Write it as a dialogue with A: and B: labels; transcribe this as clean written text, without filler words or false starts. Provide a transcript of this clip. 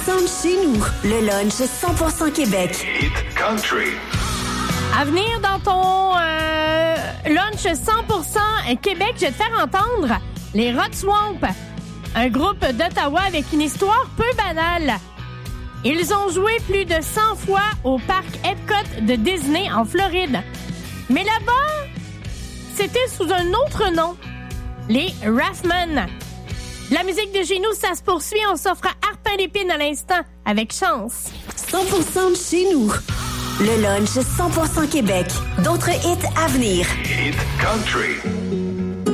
A: de chez nous. Le lunch 100% Québec.
B: Hit Country.
C: À venir dans ton lunch 100% Québec, je vais te faire entendre les Rod Swamp, un groupe d'Ottawa avec une histoire peu banale. Ils ont joué plus de 100 fois au parc Epcot de Disney en Floride. Mais là-bas, c'était sous un autre nom, les Rathman. La musique de chez nous, ça se poursuit. On s'offre à Arpin d'Épine à l'instant, avec chance.
A: 100% de chez nous. Le lunch 100% Québec. D'autres hits à venir.
B: Hit Country.